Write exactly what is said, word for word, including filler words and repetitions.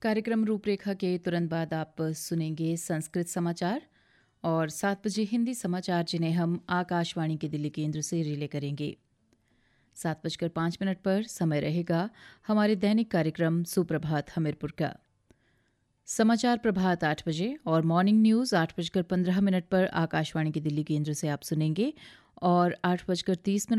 कार्यक्रम रूपरेखा के तुरंत बाद आप सुनेंगे संस्कृत समाचार और सात बजे हिंदी समाचार जिन्हें हम आकाशवाणी के दिल्ली केंद्र से रिले करेंगे। सात बजकर पाँच मिनट पर समय रहेगा हमारे दैनिक कार्यक्रम सुप्रभात हमीरपुर का। समाचार प्रभात आठ बजे और मॉर्निंग न्यूज़ आठ बजकर पंद्रह मिनट पर आकाशवाणी के दिल्ली केंद्र से आप सुनेंगे और आठ बजकर तीस मिनट